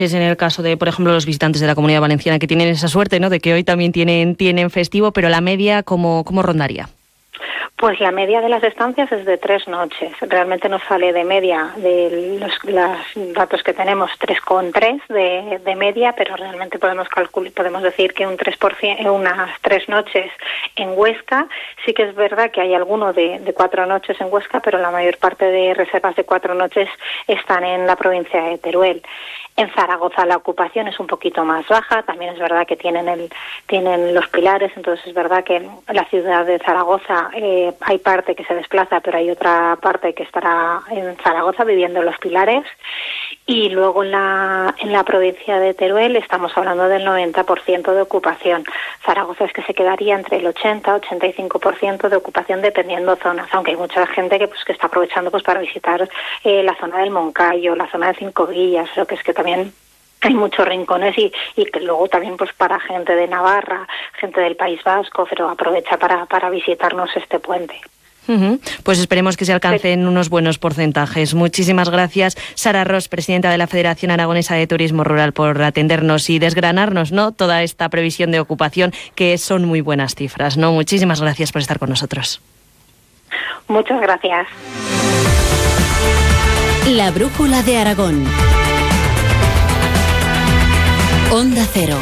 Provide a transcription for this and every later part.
Es en el caso de, por ejemplo, los visitantes de la Comunidad Valenciana que tienen esa suerte, ¿no?, de que hoy también tienen festivo, pero la media, ¿cómo rondaría? Pues la media de las estancias es de 3 noches. Realmente nos sale de media, de los datos que tenemos, 3,3 de media, pero realmente podemos decir que un 3%, unas 3 noches en Huesca. Sí que es verdad que hay alguno de 4 noches en Huesca, pero la mayor parte de reservas de 4 noches están en la provincia de Teruel. En Zaragoza la ocupación es un poquito más baja, también es verdad que tienen los pilares, entonces es verdad que en la ciudad de Zaragoza hay parte que se desplaza, pero hay otra parte que estará en Zaragoza viviendo en los pilares. Y luego en la provincia de Teruel estamos hablando del 90% de ocupación. Zaragoza es que se quedaría entre el 80-85% de ocupación dependiendo zonas, aunque hay mucha gente que está aprovechando para visitar la zona del Moncayo, la zona de Cinco Villas, lo que es que también hay muchos rincones y que luego también para gente de Navarra, gente del País Vasco, pero aprovecha para visitarnos este puente. Pues esperemos que se alcancen unos buenos porcentajes. Muchísimas gracias, Sara Ros, presidenta de la Federación Aragonesa de Turismo Rural, por atendernos y desgranarnos, ¿no?, toda esta previsión de ocupación, que son muy buenas cifras, ¿no? Muchísimas gracias por estar con nosotros. Muchas gracias. La brújula de Aragón. Onda Cero.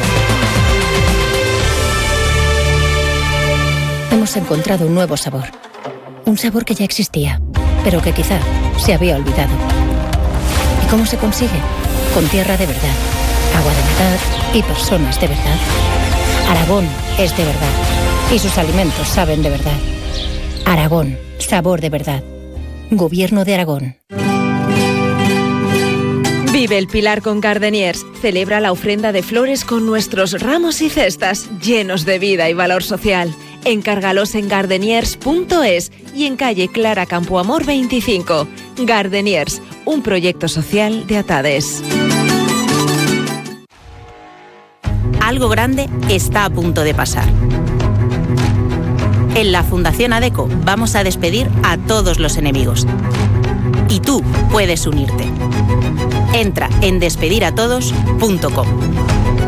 Hemos encontrado un nuevo sabor. Un sabor que ya existía, pero que quizá se había olvidado. ¿Y cómo se consigue? Con tierra de verdad, agua de verdad y personas de verdad. Aragón es de verdad y sus alimentos saben de verdad. Aragón, sabor de verdad. Gobierno de Aragón. Vive el Pilar con Gardeniers. Celebra la ofrenda de flores con nuestros ramos y cestas llenos de vida y valor social. Encárgalos en gardeniers.es y en calle Clara Campoamor 25. Gardeniers, un proyecto social de Atades. Algo grande está a punto de pasar. En la Fundación ADECO vamos a despedir a todos los enemigos. Y tú puedes unirte. Entra en despediratodos.com.